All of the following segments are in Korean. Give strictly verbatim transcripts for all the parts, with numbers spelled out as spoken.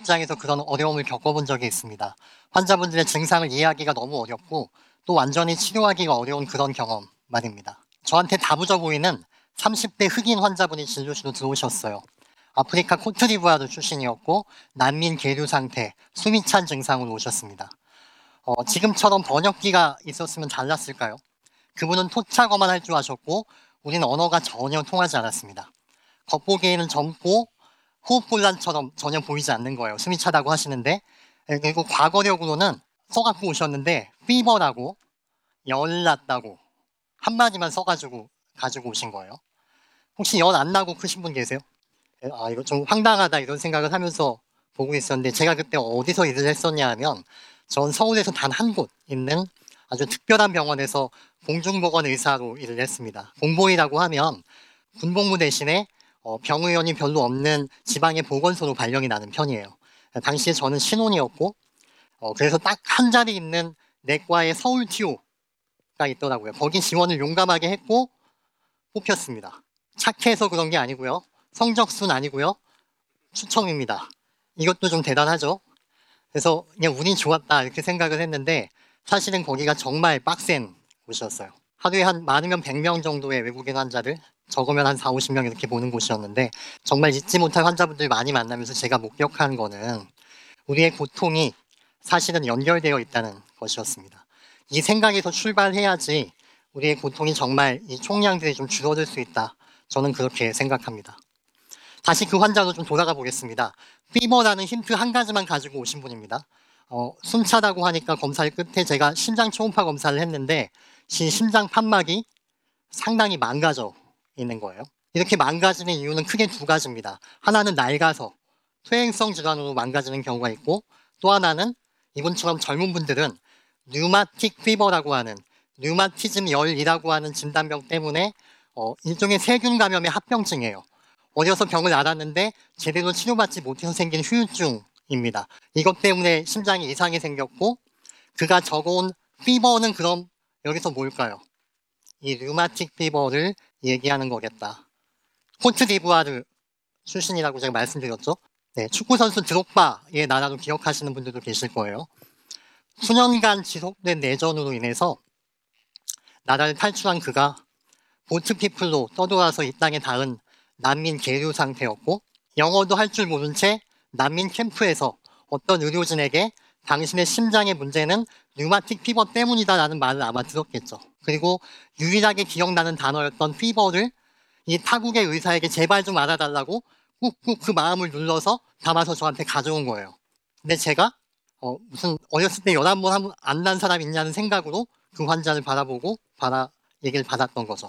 입장에서 그런 어려움을 겪어본 적이 있습니다. 환자분들의 증상을 이해하기가 너무 어렵고 또 완전히 치료하기가 어려운 그런 경험 말입니다. 저한테 다부져 보이는 삼십 대 흑인 환자분이 진료실로 들어오셨어요. 아프리카 코트디부아르 출신이었고 난민 계류 상태, 숨이 찬 증상으로 오셨습니다. 어, 지금처럼 번역기가 있었으면 달랐을까요? 그분은 토착어만 할 줄 아셨고 우리는 언어가 전혀 통하지 않았습니다. 겉보기에는 젊고 호흡곤란처럼 전혀 보이지 않는 거예요. 숨이 차다고 하시는데, 그리고 과거력으로는 써갖고 오셨는데 피버라고 열났다고 한마디만 써가지고 가지고 오신 거예요. 혹시 열 안 나고 크신 분 계세요? 아, 이거 좀 황당하다 이런 생각을 하면서 보고 있었는데, 제가 그때 어디서 일을 했었냐 하면 전 서울에서 단 한 곳 있는 아주 특별한 병원에서 공중보건 의사로 일을 했습니다. 공보이라고 하면 군복무 대신에 어, 병의원이 별로 없는 지방의 보건소로 발령이 나는 편이에요. 당시에 저는 신혼이었고 어, 그래서 딱 한 자리 있는 내과의 서울 티오가 있더라고요. 거기 지원을 용감하게 했고 뽑혔습니다. 착해서 그런 게 아니고요. 성적순 아니고요. 추첨입니다. 이것도 좀 대단하죠. 그래서 그냥 운이 좋았다 이렇게 생각을 했는데 사실은 거기가 정말 빡센 곳이었어요. 하루에 한 많으면 백 명 정도의 외국인 환자들, 적으면 한 사오십 명 이렇게 보는 곳이었는데 정말 잊지 못할 환자분들 많이 만나면서 제가 목격한 거는 우리의 고통이 사실은 연결되어 있다는 것이었습니다. 이 생각에서 출발해야지 우리의 고통이 정말 이 총량들이 좀 줄어들 수 있다. 저는 그렇게 생각합니다. 다시 그 환자로 좀 돌아가 보겠습니다. 피버라는 힌트 한 가지만 가지고 오신 분입니다. 어, 숨차다고 하니까 검사의 끝에 제가 심장 초음파 검사를 했는데 시 심장 판막이 상당히 망가져 있는 거예요. 이렇게 망가지는 이유는 크게 두 가지입니다. 하나는 낡아서 퇴행성 질환으로 망가지는 경우가 있고, 또 하나는 이분처럼 젊은 분들은 류마틱 피버라고 하는 류마티즘 열이라고 하는 진단병 때문에 어, 일종의 세균 감염의 합병증이에요. 어려서 병을 앓았는데 제대로 치료받지 못해서 생긴 후유증입니다. 이것 때문에 심장이 이상이 생겼고, 그가 적어온 피버는 그럼 여기서 뭘까요? 이 류마틱 피버를 얘기하는 거겠다. 코트디부아르 출신이라고 제가 말씀드렸죠. 네, 축구선수 드록바의 나라로 기억하시는 분들도 계실 거예요. 수년간 지속된 내전으로 인해서 나라를 탈출한 그가 보트피플로 떠돌아서 이 땅에 닿은 난민 계류 상태였고, 영어도 할 줄 모른 채 난민 캠프에서 어떤 의료진에게 당신의 심장의 문제는 류마틱 피버 때문이다라는 말을 아마 들었겠죠. 그리고 유일하게 기억나는 단어였던 피버를 이 타국의 의사에게 제발 좀 알아달라고 꾹꾹 그 마음을 눌러서 담아서 저한테 가져온 거예요. 근데 제가 어, 무슨 어렸을 때 열한 번 안 난 사람 있냐는 생각으로 그 환자를 바라보고 바라 얘기를 받았던 거죠.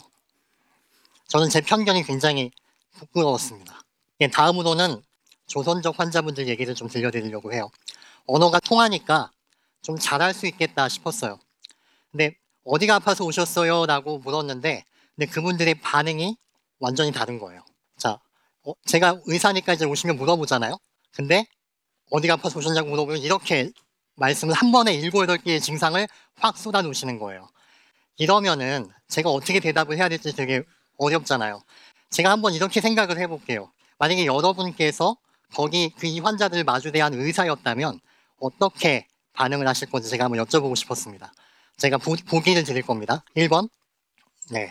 저는 제 편견이 굉장히 부끄러웠습니다. 예, 다음으로는 조선족 환자분들 얘기를 좀 들려드리려고 해요. 언어가 통하니까 좀 잘할 수 있겠다 싶었어요. 근데 어디가 아파서 오셨어요? 라고 물었는데 근데 그분들의 반응이 완전히 다른 거예요. 자, 어, 제가 의사니까 이제 오시면 물어보잖아요. 근데 어디가 아파서 오셨냐고 물어보면 이렇게 말씀을 한 번에 일곱, 여덟 개의 증상을 확 쏟아 놓으시는 거예요. 이러면은 제가 어떻게 대답을 해야 될지 되게 어렵잖아요. 제가 한번 이렇게 생각을 해볼게요. 만약에 여러분께서 거기 그 이 환자들을 마주대한 의사였다면 어떻게 반응을 하실 건지 제가 한번 여쭤보고 싶었습니다. 제가 보, 보기를 드릴 겁니다. 일 번, 네.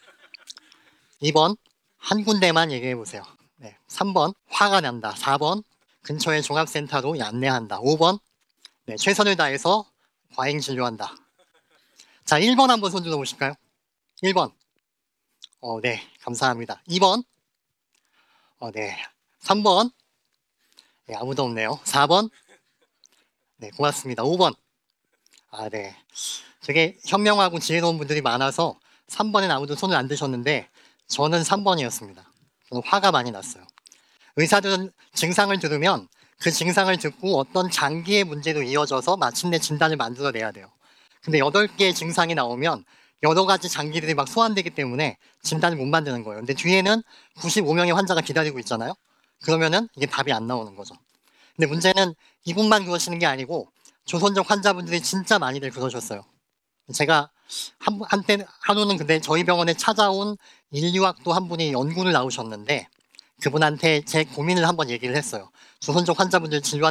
이 번, 한 군데만 얘기해 보세요. 네. 삼 번, 화가 난다. 사 번, 근처의 종합센터로 안내한다. 오 번, 네. 최선을 다해서 과잉 진료한다. 자, 일 번 한번 손 들어보실까요? 일 번. 어, 네. 감사합니다. 이 번. 어, 네. 삼 번. 네, 아무도 없네요. 사 번. 네, 고맙습니다. 오 번. 아, 네. 되게 현명하고 지혜로운 분들이 많아서 삼 번엔 아무도 손을 안 드셨는데 저는 삼 번이었습니다. 저는 화가 많이 났어요. 의사들은 증상을 들으면 그 증상을 듣고 어떤 장기의 문제로 이어져서 마침내 진단을 만들어내야 돼요. 근데 여덟 개의 증상이 나오면 여러 가지 장기들이 막 소환되기 때문에 진단을 못 만드는 거예요. 근데 뒤에는 구십오 명의 환자가 기다리고 있잖아요. 그러면은 이게 답이 안 나오는 거죠. 근데 문제는 이분만 그러시는 게 아니고 조선족 환자분들이 진짜 많이들 그러셨어요. 제가 한, 한때 하루는 근데 저희 병원에 찾아온 인류학도 한 분이 연구를 나오셨는데 그분한테 제 고민을 한번 얘기를 했어요. 조선족 환자분들 진료하는